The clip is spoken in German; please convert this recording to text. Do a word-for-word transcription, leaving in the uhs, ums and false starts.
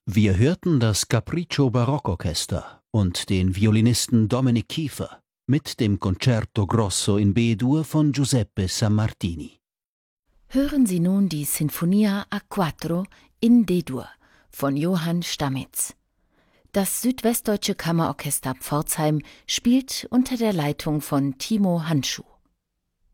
Wir hörten das Capriccio Barockorchester und den Violinisten Dominic Kiefer mit dem Concerto Grosso in B-Dur von Giuseppe Sammartini. Hören Sie nun die Sinfonia a Quattro in D-Dur von Johann Stamitz. Das Südwestdeutsche Kammerorchester Pforzheim spielt unter der Leitung von Timo Handschuh.